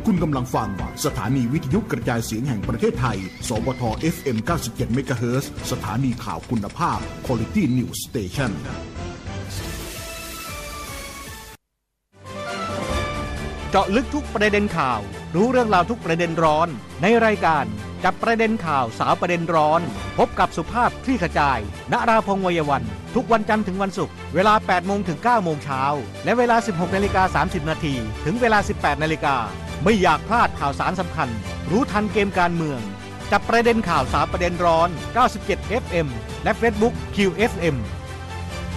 คุณกำลังฟังสถานีวิทยุกระจายเสียงแห่งประเทศไทยสวท FM 97 MHz สถานีข่าวคุณภาพ Quality News Station เจาะลึกทุกประเด็นข่าวรู้เรื่องราวทุกประเด็นร้อนในรายการจับประเด็นข่าวสาวประเด็นร้อนพบกับสุภาพคลี่ขจายณราพงษ์วัยวันทุกวันจันทร์ถึงวันศุกร์เวลา 8 โมงถึง 9 โมงเช้าและเวลา 16:30 นาทีถึงเวลา 18 นาฬิกาไม่อยากพลาดข่าวสารสำคัญรู้ทันเกมการเมืองจับประเด็นข่าวสาวประเด็นร้อน 97 FM และ Facebook QFM